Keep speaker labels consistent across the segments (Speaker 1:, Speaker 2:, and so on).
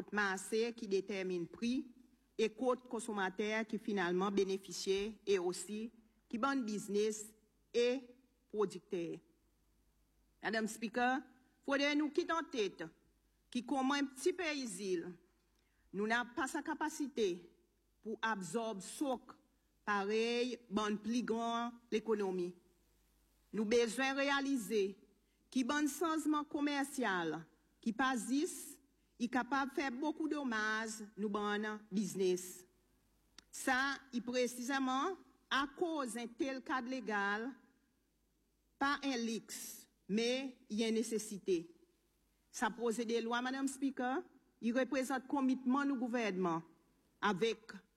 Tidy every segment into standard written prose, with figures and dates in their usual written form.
Speaker 1: côté marché qui détermine prix et côté consommateur qui finalement bénéficie et aussi qui bon business et producteur. Madame Speaker, faudrait nous quitter en tête qui comme un petit pays, nous n'avons pas sa capacité pour absorber soc pareil bon plus grand l'économie. Nous besoin réaliser qui bon changement commercial qui passe est capable de faire beaucoup de dommages nous bon business. Ça est précisément à cause d'un tel cadre légal, pas un luxe, mais il y a une nécessité. Ça pose des lois, Madame Speaker, il représente commitment du gouvernement avec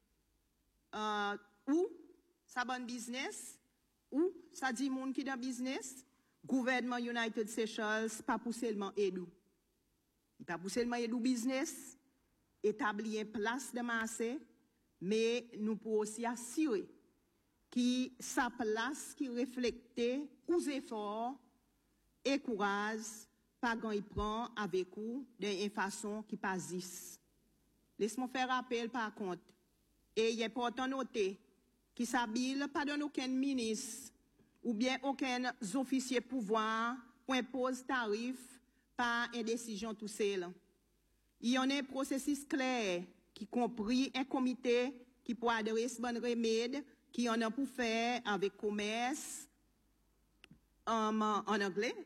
Speaker 1: ou ça bon business, ou ça dit monde qui dans business, gouvernement United Seychelles pas pour seulement aider. Il pas pour seulement aider business, établir une place de marché, mais nous pouvons aussi assurer que sa place qui reflète aux efforts et courage pas quand il prend avec vous d'une façon qui passe. Laisse-moi faire appel par contre. Et il est important de noter qu'il s'habille pas de aucun ministre ou bien aucun officier pouvoir pour imposer tarif par une décision tout seul. Il y en a un processus clair qui compris un comité qui peut adresser bon remède qui en a pour faire avec commerce en anglais,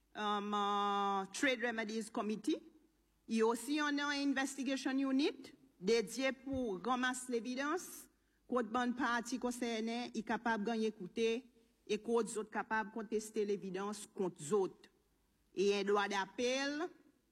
Speaker 1: Trade Remedies Committee. Il y a aussi un investigation unit dédié pour ramasser l'évidence, qu'autre bonne partie concernée est capable de gagner écouter et qu'autre autres capable de contester l'évidence contre les autres. Et un droit d'appel,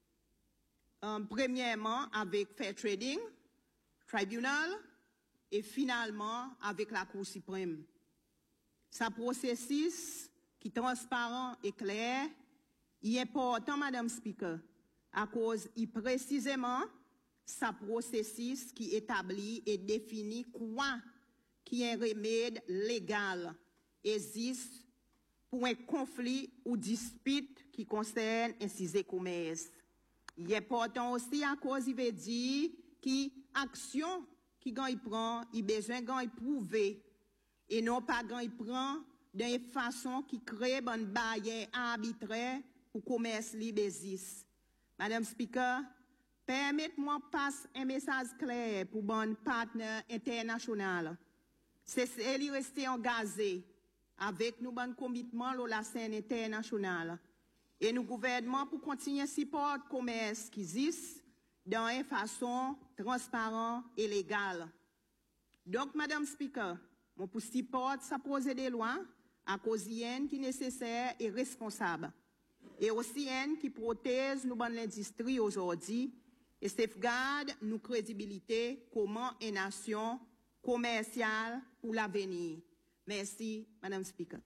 Speaker 1: premièrement avec Fair Trading Tribunal et finalement avec la Cour suprême. Ce processus qui est transparent et clair, il est important, Madame Speaker, à cause précisément ce processus qui établit et définit quoi qui est un remède légal existe pour un conflit ou dispute qui concerne un sujet commerce. Il est important aussi à cause il veut dire que action qui gagne prend, il besoin gagne prouver et non pas gagne prend d'une façon qui crée une barrière arbitraire pour commerce libre existe. Madame Speaker, permettez-moi de passer un message clair pour bon partenaire international. C'est de rester engagé avec nous bon commitment sur la scène internationale et nous gouvernement pour continuer à supporter le commerce qui existe d'une façon transparente et légale. Donc, Madame Speaker, mon pour supporter ça poser des lois à cause qui est nécessaire et responsable. Et aussi qui protège nous bonne l'industrie aujourd'hui et sauvegarde nos crédibilité comme une nation commerciale pour l'avenir. Merci, Madame Speaker.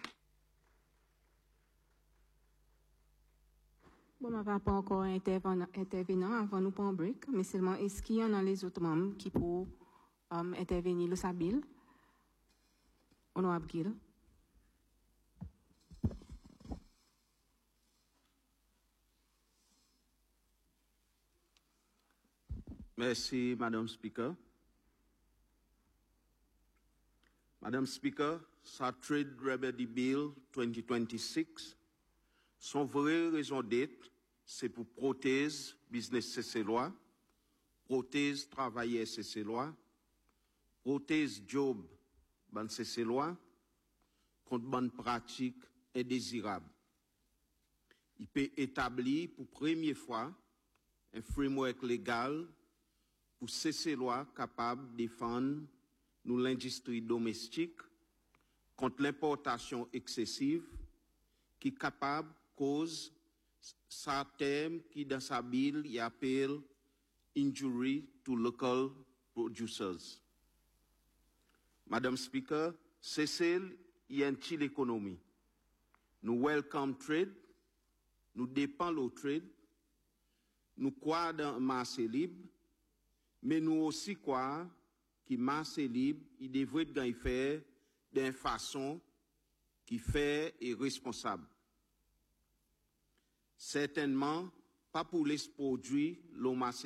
Speaker 2: Bon, on ne va pas encore intervenir avant nous prendre un break, mais seulement est-ce qu'il y en a les autres membres qui peuvent intervenir le Sabil? Honorable Gill.
Speaker 3: Merci, Madame Speaker. Madame Speaker, sa Trade Remedy Bill 2026, son vraie raison d'être, c'est pour protéger business cessélois, protéger travailleurs cessélois, protéger job ban cessélois contre bonnes pratiques indésirables. Il peut établir pour première fois un framework légal pour cessélois capables de défendre nous l'industrie domestique contre l'importation excessive qui est capable de cause sa terme qui dans sa bill y appelle injury to local producers. Madame Speaker, Cécile y a une l'économie. Nous welcome trade, nous dépendons de trade, nous croyons dans le marché libre, mais nous aussi croyons que le marché libre, il devrait être fait d'une façon qui fait et responsable. Certainement, pas pour les produits, le marché